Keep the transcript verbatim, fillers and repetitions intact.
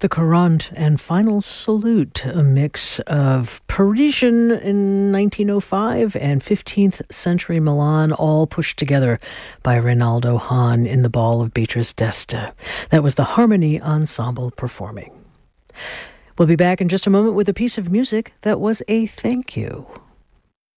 The Courante and Final Salute, a mix of Parisian in nineteen oh five and fifteenth century Milan, all pushed together by Reynaldo Hahn in the Ball of Beatrice d'Este. That was the Harmony Ensemble performing. We'll be back in just a moment with a piece of music that was a thank you.